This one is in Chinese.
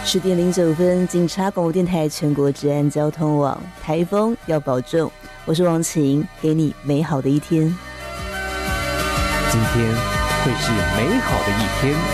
10:09，警察广播电台全国治安交通网，台风要保重。我是王晴，给你美好的一天。 今天会是美好的一天。